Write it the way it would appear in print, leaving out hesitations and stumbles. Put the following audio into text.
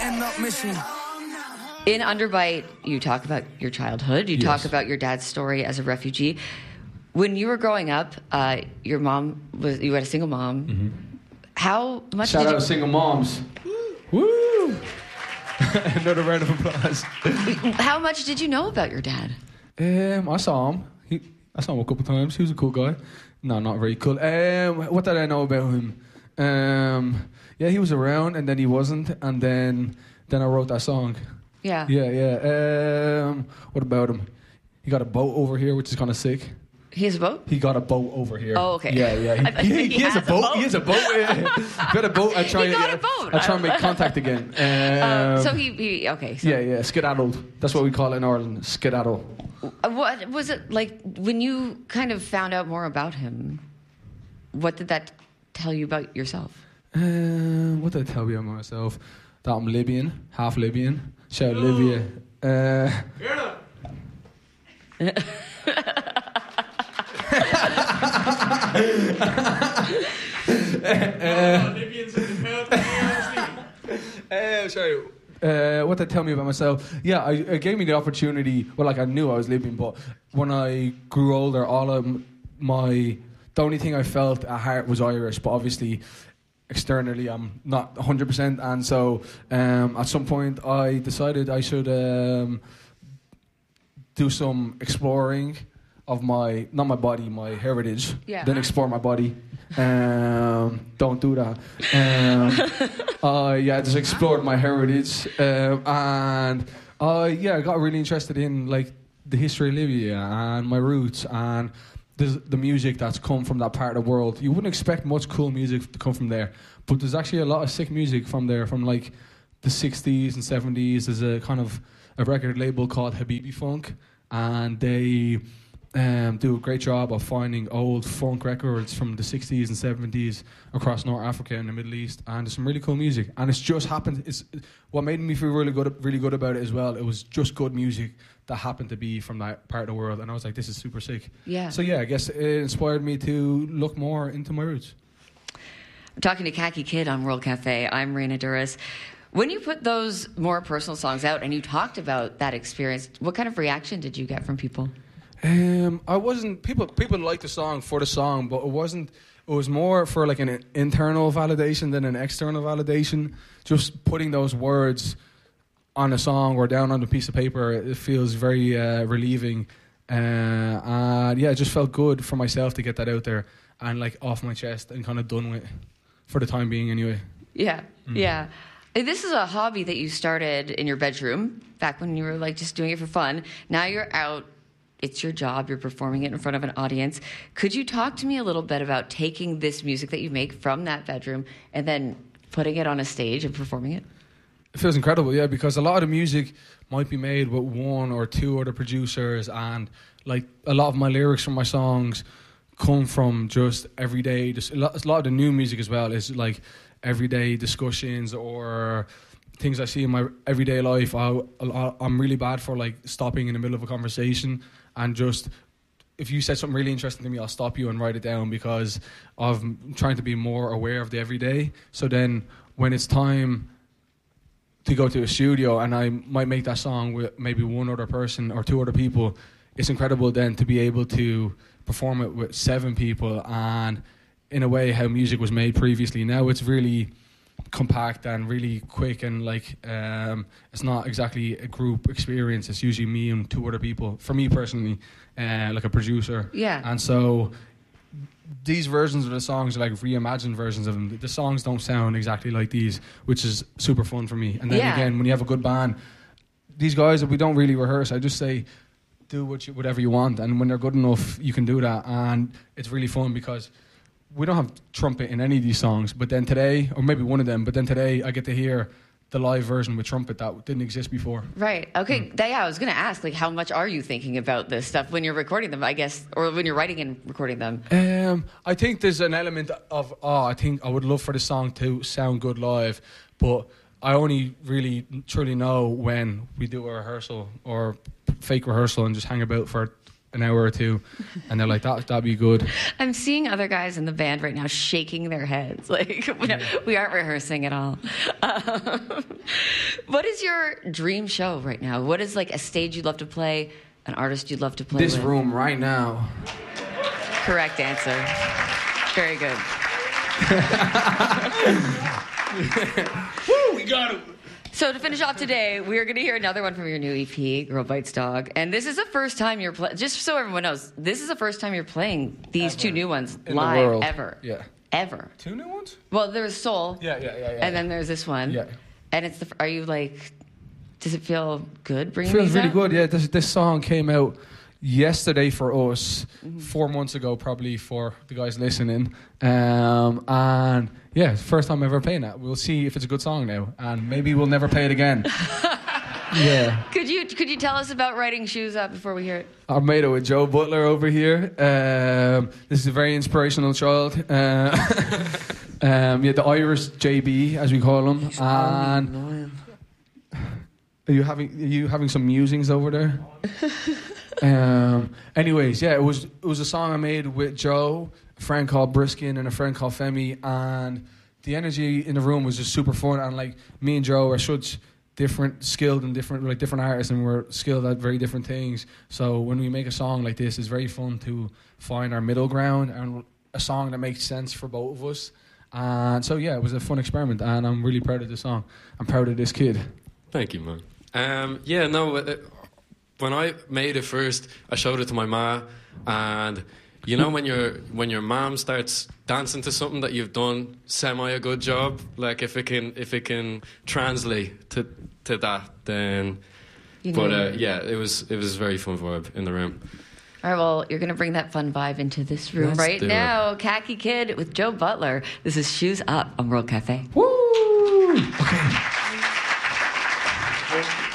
end up missing. In Underbite, you talk about your childhood. You talk about your dad's story as a refugee. When you were growing up, you had a single mom. Mm-hmm. How much Shout did out single moms. Woo! Another round of applause. How much did you know about your dad? I saw him. I saw him a couple of times. He was a cool guy. No, not very cool. What did I know about him? Yeah, he was around, and then he wasn't, and then I wrote that song. Yeah. Yeah. What about him? He got a boat over here, which is kind of sick. He has a boat? He got a boat over here. Oh, okay. Yeah. He has a boat. He has a boat. Got a boat. I try and make contact again. So he okay. So. Yeah. Skedaddled. That's what we call it in Ireland. Skedaddle. What was it like when you kind of found out more about him? What did that tell you about yourself? What did I tell you about myself? That I'm Libyan, half Libyan. Shout out Libya. Sorry. What did they tell me about myself? Yeah, it gave me the opportunity. Well, like I knew I was Libyan, but when I grew older, the only thing I felt at heart was Irish. But obviously, externally, I'm not 100%. And so, at some point, I decided I should do some exploring of not my body, my heritage. Yeah. Then explore my body. Don't do that. I just explored my heritage, and I got really interested in like the history of Libya and my roots and the music that's come from that part of the world. You wouldn't expect much cool music to come from there, but there's actually a lot of sick music from there, from like the 60s and 70s. There's a kind of a record label called Habibi Funk, and they do a great job of finding old funk records from the 60s and 70s across North Africa and the Middle East, and there's some really cool music. And it's just happened. It's what made me feel really good about it as well. It was just good music that happened to be from that part of the world, and I was like, this is super sick. Yeah. So yeah, I guess it inspired me to look more into my roots. I'm talking to Khaki Kid on World Cafe. I'm Raina Duras. When you put those more personal songs out and you talked about that experience, what kind of reaction did you get from people? I wasn't. People liked the song for the song, but it wasn't. It was more for like an internal validation than an external validation. Just putting those words on a song or down on a piece of paper, it feels very relieving. And yeah, it just felt good for myself to get that out there and like off my chest and kind of done with, for the time being anyway. Yeah, yeah. This is a hobby that you started in your bedroom back when you were like just doing it for fun. Now you're out. It's your job. You're performing it in front of an audience. Could you talk to me a little bit about taking this music that you make from that bedroom and then putting it on a stage and performing it? It feels incredible, yeah, because a lot of the music might be made with one or two other producers, and like a lot of my lyrics from my songs come from just everyday. A lot of the new music as well is like everyday discussions or things I see in my everyday life. I'm really bad for like stopping in the middle of a conversation and just, if you said something really interesting to me, I'll stop you and write it down because I'm trying to be more aware of the everyday. So then when it's time to go to a studio and I might make that song with maybe one other person or two other people, it's incredible then to be able to perform it with 7 people, and in a way how music was made previously. Now it's really compact and really quick, and like it's not exactly a group experience. It's usually me and 2 other people, for me personally, like a producer. Yeah. And so these versions of the songs are like reimagined versions of them. The songs don't sound exactly like these, which is super fun for me. And then again, when you have a good band, these guys, we don't really rehearse. I just say, do whatever you want, and when they're good enough, you can do that. And it's really fun because we don't have trumpet in any of these songs, but then today, or maybe one of them, but then today I get to hear the live version with trumpet that didn't exist before. Right. Okay. Yeah, I was going to ask, like, how much are you thinking about this stuff when you're recording them, I guess, or when you're writing and recording them? I think there's an element of, I think I would love for the song to sound good live, but I only really truly know when we do a rehearsal or fake rehearsal and just hang about for an hour or two, and they're like, that'd be good. I'm seeing other guys in the band right now shaking their heads. Like, we aren't rehearsing at all. What is your dream show right now? What is like a stage you'd love to play, an artist you'd love to play This with? room right now. Correct answer. Very good. Woo, we got it. So to finish off today, we're going to hear another one from your new EP, Girl Bites Dog. And this is the first time you're just so everyone knows, this is the first time you're playing these two new ones In live the world. ever. Yeah. Ever. 2 new ones? Well, there's Soul. Yeah. And then there's this one. Yeah. And it's are you like, does it feel good bringing Feels these really out? good. Yeah, this song came out yesterday for us, 4 months ago probably for the guys listening. And yeah, it's the first time ever playing that. We'll see if it's a good song now, and maybe we'll never play it again. Yeah. Could you tell us about writing Shoes Up before we hear it? I made it with Joe Butler over here. This is a very inspirational child. Yeah, the Irish JB, as we call him. And are you having some musings over there? Anyways, yeah, it was a song I made with Joe, a friend called Briskin, and a friend called Femi, and the energy in the room was just super fun. And like me and Joe are such skilled and different artists, and we're skilled at very different things. So when we make a song like this, it's very fun to find our middle ground and a song that makes sense for both of us. And so yeah, it was a fun experiment, and I'm really proud of the song. I'm proud of this kid. Thank you, man. When I made it first, I showed it to my ma, and you know when your mom starts dancing to something that you've done semi a good job, like if it can translate to that, then. Yeah, it was a very fun vibe in the room. All right, well, you're going to bring that fun vibe into this room Let's right do now. Khaki Kid with Joe Butler. This is Shoes Up on World Cafe. Woo! Okay.